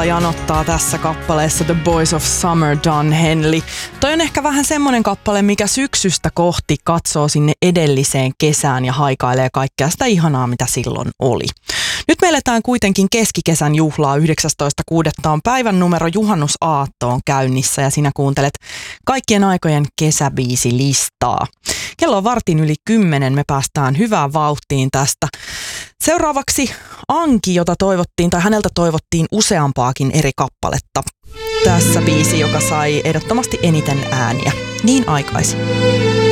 todella janottaa tässä kappaleessa The Boys of Summer, Don Henley. Toi on ehkä vähän semmonen kappale, mikä syksystä kohti katsoo sinne edelliseen kesään ja haikailee kaikkea sitä ihanaa, mitä silloin oli. Nyt me eletään kuitenkin keskikesän juhlaa. 19.6. on päivän numero juhannusaatto on käynnissä ja sinä kuuntelet kaikkien aikojen kesäbiisilistaa. Kello on 9:10, me päästään hyvään vauhtiin tästä. Seuraavaksi Anki, jota toivottiin, tai häneltä toivottiin useampaakin eri kappaletta. Tässä biisi, joka sai ehdottomasti eniten ääniä. Niin aikaisin.